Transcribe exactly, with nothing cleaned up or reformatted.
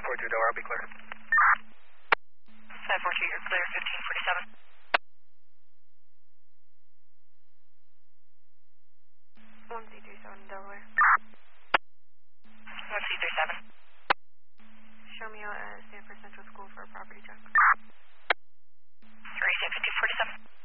four two Delaware, I'll be clear. five four two, you're clear, fifteen forty-seven. one C three seven Delaware. one C three seven. Show me out at Sanford Central School for a property check. three fifty forty-seven.